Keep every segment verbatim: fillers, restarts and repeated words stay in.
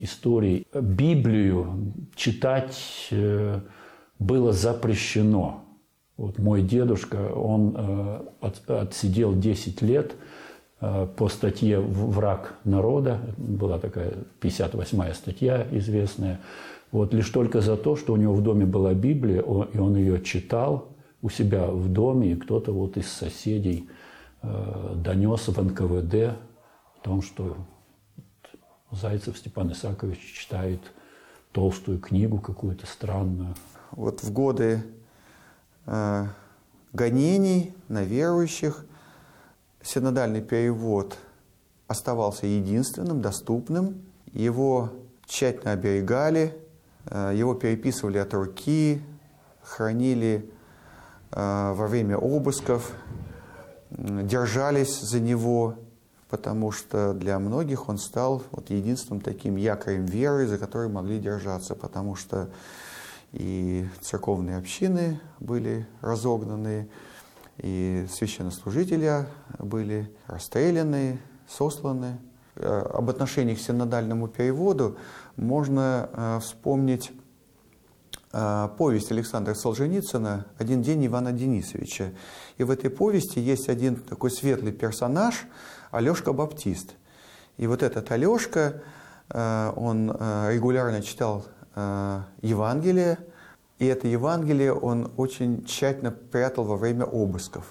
историй. Библию читать было запрещено. Вот мой дедушка, он отсидел десять лет по статье «Враг народа». Была такая пятьдесят восьмая статья известная. Вот лишь только за то, что у него в доме была Библия, и он ее читал у себя в доме, и кто-то вот из соседей донес в эн ка вэ дэ о том, что Зайцев Степан Исаакович читает толстую книгу какую-то странную. Вот в годы э, гонений на верующих синодальный перевод оставался единственным, доступным. Его тщательно оберегали, э, его переписывали от руки, хранили э, во время обысков, э, держались за него, потому что для многих он стал вот единственным таким якорем веры, за который могли держаться, потому что и церковные общины были разогнаны, и священнослужители были расстреляны, сосланы. Об отношении к синодальному переводу можно вспомнить повесть Александра Солженицына «Один день Ивана Денисовича». И в этой повести есть один такой светлый персонаж – Алешка Баптист. И вот этот Алешка, он регулярно читал Евангелие, и это Евангелие он очень тщательно прятал во время обысков.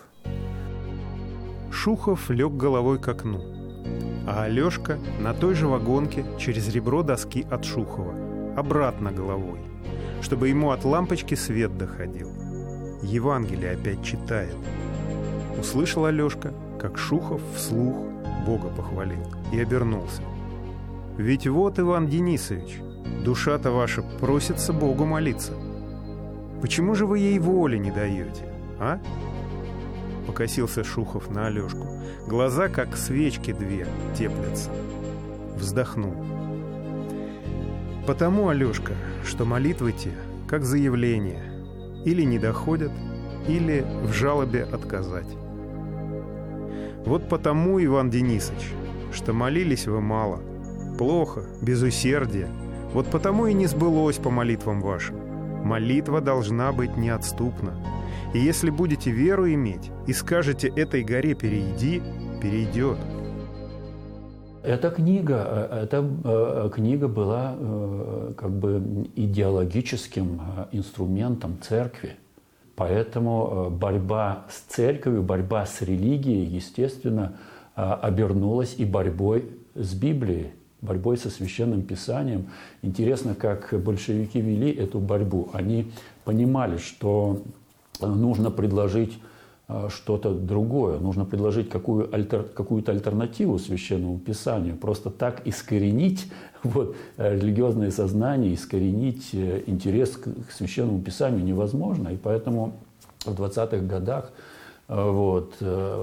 Шухов лег головой к окну, а Алешка на той же вагонке через ребро доски от Шухова, обратно головой, чтобы ему от лампочки свет доходил. Евангелие опять читает. Услышал Алешка, как Шухов вслух Бога похвалил, и обернулся. «Ведь вот, Иван Денисович, душа-то ваша просится Богу молиться. Почему же вы ей воли не даете, а?» Покосился Шухов на Алешку. Глаза, как свечки две, теплятся. Вздохнул. «Потому, Алешка, что молитвы те, как заявление, или не доходят, или в жалобе отказать. Вот потому, Иван Денисович, что молились вы мало, плохо, без усердия, вот потому и не сбылось по молитвам вашим. Молитва должна быть неотступна. И если будете веру иметь и скажете этой горе «перейди», перейдет». Эта книга, эта книга была как бы идеологическим инструментом церкви. Поэтому борьба с церковью, борьба с религией, естественно, обернулась и борьбой с Библией, борьбой со Священным Писанием. Интересно, как большевики вели эту борьбу. Они понимали, что нужно предложить что-то другое, нужно предложить какую альтер, какую-то альтернативу Священному Писанию. Просто так искоренить вот, религиозное сознание, искоренить интерес к, к Священному Писанию невозможно. И поэтому в двадцатых годах вот,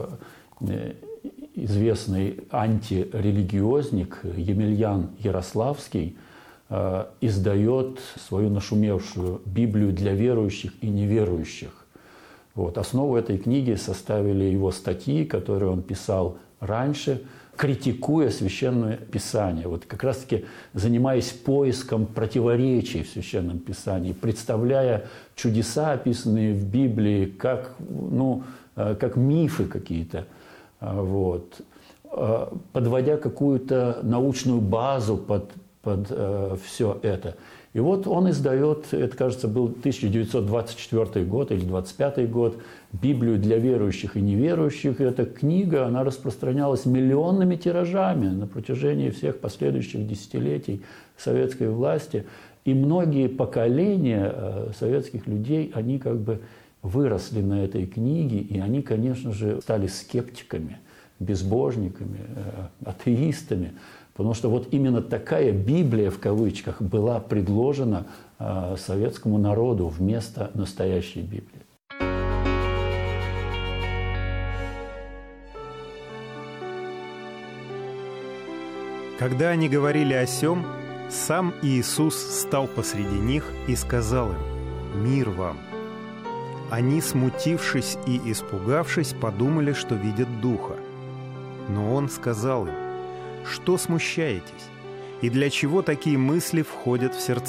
известный антирелигиозник Емельян Ярославский издает свою нашумевшую Библию для верующих и неверующих. Вот. Основу этой книги составили его статьи, которые он писал раньше, критикуя Священное Писание. Вот как раз-таки занимаясь поиском противоречий в Священном Писании, представляя чудеса, описанные в Библии, как, ну, как мифы какие-то. Вот. Подводя какую-то научную базу под, под все это. И вот он издает, это, кажется, был тысяча девятьсот двадцать четвёртый год или двадцать пятый год, Библию для верующих и неверующих. И эта книга, она распространялась миллионными тиражами на протяжении всех последующих десятилетий советской власти. И многие поколения советских людей, они как бы выросли на этой книге, и они, конечно же, стали скептиками, безбожниками, атеистами. Потому что вот именно такая Библия, в кавычках, была предложена э, советскому народу вместо настоящей Библии. Когда они говорили о сем, сам Иисус стал посреди них и сказал им: «Мир вам». Они, смутившись и испугавшись, подумали, что видят Духа. Но Он сказал им: «Что смущаетесь? и для чего такие мысли входят в сердца.